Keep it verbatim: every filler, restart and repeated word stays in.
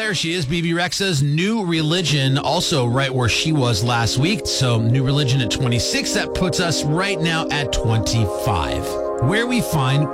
There she is, Bebe Rexha's New Religion, also right where she was last week. So New Religion at twenty-six, that puts us right now at twenty-five, where we find